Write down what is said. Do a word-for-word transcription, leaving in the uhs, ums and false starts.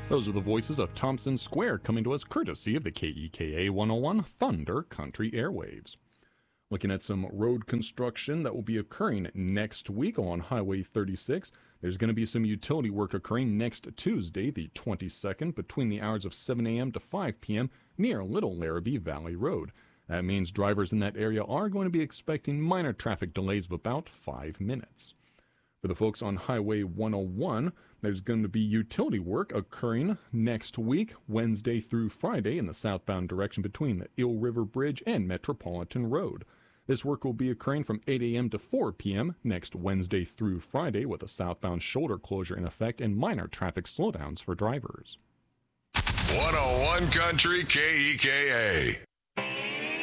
Those are the voices of Thompson Square coming to us courtesy of the K E K A one oh one Thunder Country Airwaves. Looking at some road construction that will be occurring next week on Highway thirty-six. There's going to be some utility work occurring next Tuesday, the twenty-second, between the hours of seven a.m. to five p.m. near Little Larrabee Valley Road. That means drivers in that area are going to be expecting minor traffic delays of about five minutes. For the folks on Highway one oh one, there's going to be utility work occurring next week, Wednesday through Friday, in the southbound direction between the Eel River Bridge and Metropolitan Road. This work will be occurring from eight a.m. to four p.m. next Wednesday through Friday, with a southbound shoulder closure in effect and minor traffic slowdowns for drivers. one oh one Country K E K A.